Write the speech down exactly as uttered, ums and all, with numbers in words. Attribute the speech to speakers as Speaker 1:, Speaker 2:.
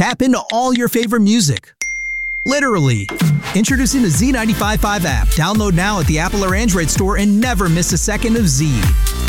Speaker 1: Tap into all your favorite music. Literally. Introducing the Z ninety-five point five app. Download now at the Apple or Android store and never miss a second of Z.